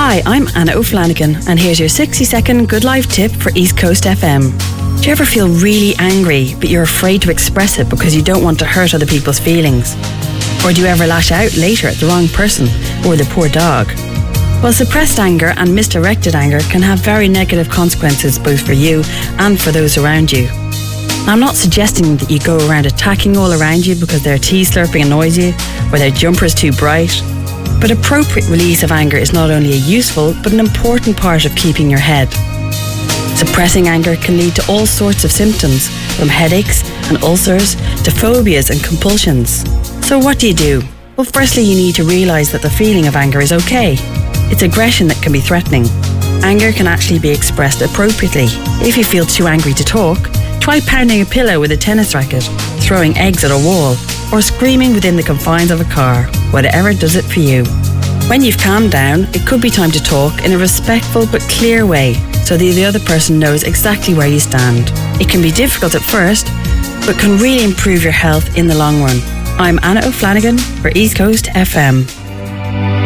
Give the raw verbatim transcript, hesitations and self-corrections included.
Hi, I'm Anna O'Flanagan, and here's your sixty second Good Life tip for East Coast F M. Do you ever feel really angry, but you're afraid to express it because you don't want to hurt other people's feelings? Or do you ever lash out later at the wrong person or the poor dog? Well, suppressed anger and misdirected anger can have very negative consequences both for you and for those around you. I'm not suggesting that you go around attacking all around you because their tea slurping annoys you or their jumper's too bright. But appropriate release of anger is not only a useful but an important part of keeping your head. Suppressing anger can lead to all sorts of symptoms, from headaches and ulcers to phobias and compulsions. So what do you do? Well, firstly, you need to realise that the feeling of anger is okay. It's aggression that can be threatening. Anger can actually be expressed appropriately. If you feel too angry to talk, try pounding a pillow with a tennis racket, throwing eggs at a wall, or screaming within the confines of a car. Whatever does it for you. When you've calmed down, it could be time to talk in a respectful but clear way so that the other person knows exactly where you stand. It can be difficult at first, but can really improve your health in the long run. I'm Anna O'Flanagan for East Coast F M.